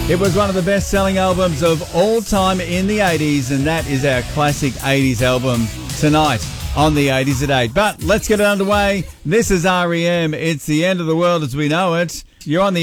It was one of the best-selling albums of all time in the 80s, and that is our classic 80s album tonight on the 80s at 8. But let's get it underway. This is REM. It's the end of the world as we know it. You're on the